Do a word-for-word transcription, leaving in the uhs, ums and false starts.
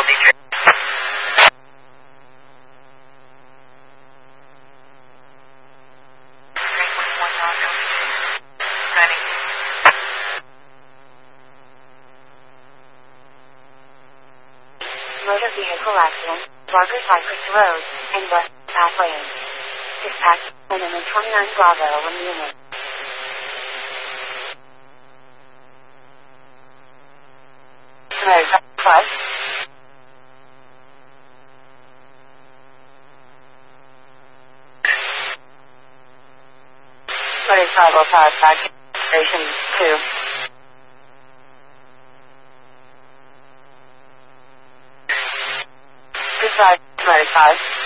Motor vehicle accident, Barker Cypress Road, and bus pathway. Dispatch, minimum twenty-nine Bravo one unit. Plus. twenty-five oh five, back station two. Goodbye, twenty-five.